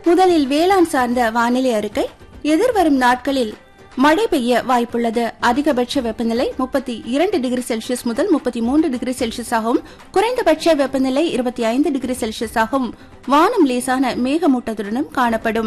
முதலில் வேளாண் சார்ந்த வானிலை அறிக்கை. எதிர்வரும் நாட்களில் மழை பெய்ய வாய்ப்புள்ளது. அதிகபட்ச வெப்பநிலை 32 டிகிரி செல்சியஸ் முதல் 33 டிகிரி செல்சியஸ் ஆகவும், குறைந்தபட்ச வெப்பநிலை 25 டிகிரி செல்சியஸ் ஆகவும், வானம் லேசான மேகமூட்டத்துடனும் காணப்படும்.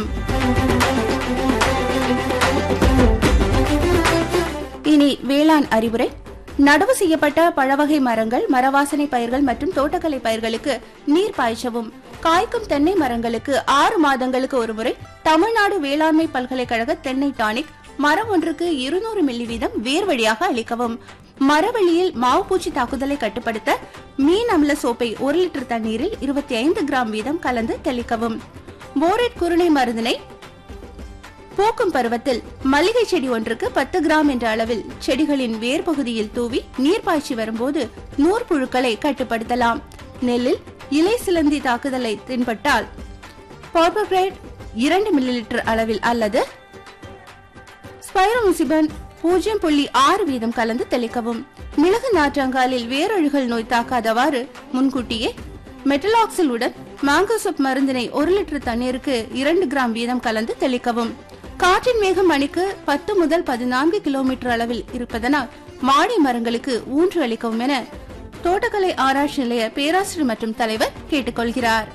இனி வேளாண் அறிவுரை. நடவு செய்யப்பட்ட பழவகை மரங்கள், மரவாசனை பயிர்கள் மற்றும் தோட்டக்கலை பயிர்களுக்கு நீர் பாய்ச்சவும். காய்க்கும் தென்னை மரங்களுக்கு 6 மாதங்களுக்கு ஒருமுறை தமிழ்நாடு வேளாண்மை பல்கலைக்கழக தென்னை டானிக் மரம் ஒன்றுக்கு 200 மில்லி வீதம் வேர் வழியாக அளிக்கவும். மரவழியில் மாவுப்பூச்சி தாக்குதலை கட்டுப்படுத்த மீன் அமில சோப்பை 1 லிட்டர் தண்ணீரில் 25 கிராம் வீதம் கலந்து தெளிக்கவும். போரேட் குருணை மருந்தினை பூக்கும் பருவத்தில் மல்லிகை செடி ஒன்றுக்கு 10 கிராம் என்ற அளவில் செடிகளின் வேர் பகுதியில் தூவி நீர் பாய்ச்சி வரும்போது நூற்புழுக்களை கட்டுப்படுத்தலாம். நெல்லில் இலை சிலந்தி தாக்குதலை தென்பட்டால் பாப்பர்கிரேட் 2 மில்லி லிட்டர் அளவில் அல்லது ஸ்பைரோமிசிபன் 0.6 வீதம் கலந்து தெளிக்கவும். மிளகு நாற்றங்காலில் வேரழுகல் நோய் தாக்காதவாறு முன்கூட்டியே மெட்டலாக்சில் உடன் மாங்கோசப் மருந்தினை 1 லிட்டர் தண்ணீருக்கு 2 கிராம் வீதம் கலந்து தெளிக்கவும். காற்றின் வேகம் மணிக்கு 10 முதல் 14 கிலோமீட்டர் அளவில் இருப்பதனால் மாடி மரங்களுக்கு ஊன்று அளிக்கவும் என தோட்டக்கலை ஆராய்ச்சி நிலைய பேராசிரியர் மற்றும் தலைவர் கேட்டுக்கொள்கிறார்.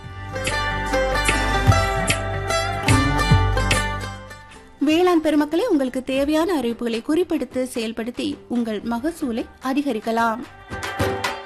வேளாண் பெருமக்களே, உங்களுக்கு தேவையான அறிவிப்புகளை குறிப்பெடுத்து செயல்படுத்தி உங்கள் மகசூலை அதிகரிக்கலாம்.